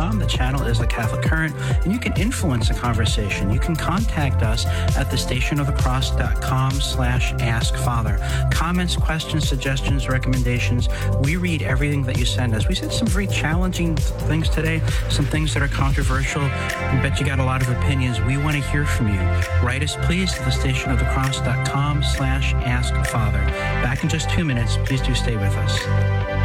thestationofthecross.com. The channel is The Catholic Current, and you can influence the conversation. You can contact us at thestationofthecross.com/askfather. Comments, questions, suggestions, recommendations. We read everything that you send us. We said some very challenging things today, some things that are controversial. I bet you got a lot of opinions. We want to hear from you. Write us, please, to thestationofthecross.com/askfather. Back in just 2 minutes. Please do stay with us.